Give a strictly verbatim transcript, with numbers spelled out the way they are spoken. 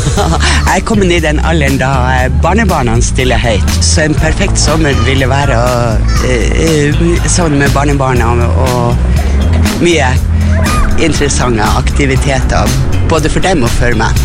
Jeg er kommet i den alderen da barnebarna stiller høyt, så en perfekt sommer ville være uh, sånn med barnebarna og mye interessante aktiviteter, både for dem og for meg.